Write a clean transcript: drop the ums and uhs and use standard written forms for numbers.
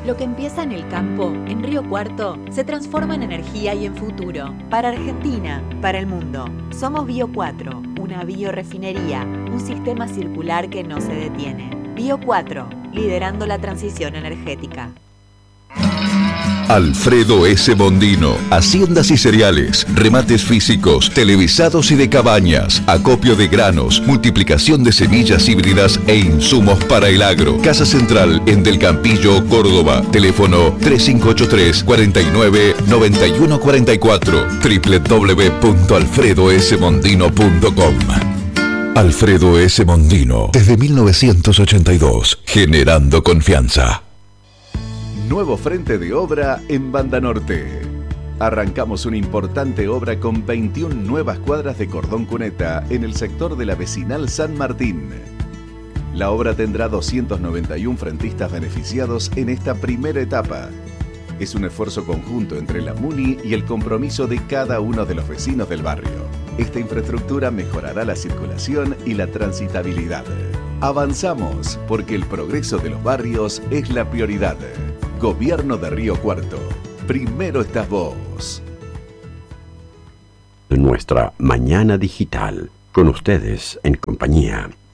Lo que empieza en el campo, en Río Cuarto, se transforma en energía y en futuro. Para Argentina, para el mundo. Somos Bio 4, una biorefinería, un sistema circular que no se detiene. Bio 4, liderando la transición energética. Alfredo S. Bondino, haciendas y cereales, remates físicos, televisados y de cabañas, acopio de granos, multiplicación de semillas híbridas e insumos para el agro. Casa Central en Del Campillo, Córdoba. Teléfono 3583 49 91 44. www.alfredosbondino.com. Alfredo S. Bondino, desde 1982, generando confianza. Nuevo frente de obra en Banda Norte. Arrancamos una importante obra con 21 nuevas cuadras de cordón cuneta en el sector de la vecinal San Martín. La obra tendrá 291 frentistas beneficiados en esta primera etapa. Es un esfuerzo conjunto entre la MUNI y el compromiso de cada uno de los vecinos del barrio. Esta infraestructura mejorará la circulación y la transitabilidad. Avanzamos porque el progreso de los barrios es la prioridad. Gobierno de Río Cuarto. Primero estás vos. Nuestra mañana digital. Con ustedes en compañía.